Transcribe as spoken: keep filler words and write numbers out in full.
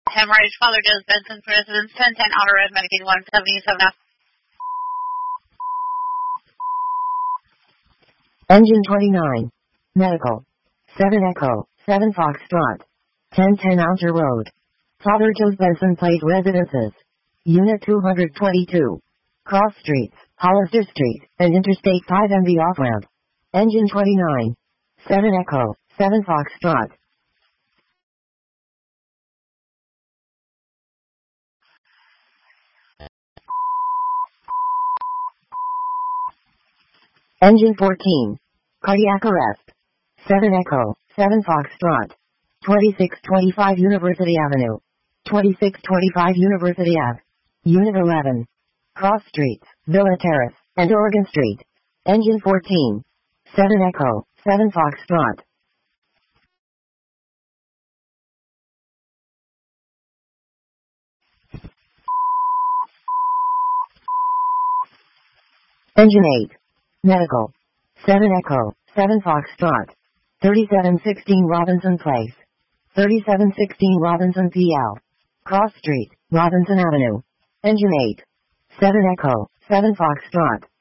Hemorrhage, Father Joe's, Benson, for residence, ten ten, Outer Red, Medicaid, one seventy-seven F. Engine twenty-nine. Medical. seven Echo, seven Foxtrot. ten ten Outer Road. Father Joe's, Benson Place Residences. Unit two twenty-two. Cross Streets, Hollister Street, and Interstate five M B off-ramp. Engine twenty-nine. seven Echo, seven Foxtrot. Engine fourteen. Cardiac arrest. seven Echo, seven Foxtrot. twenty-six twenty-five University Avenue. twenty-six twenty-five University Ave. Unit eleven. Cross Streets, Villa Terrace, and Oregon Street. Engine fourteen. seven Echo, seven Foxtrot. Engine eight. Medical. seven Echo, seven Foxtrot. thirty-seven sixteen Robinson Place. thirty-seven sixteen Robinson P L. Cross Street, Robinson Avenue. Engine eight. seven Echo, seven Foxtrot.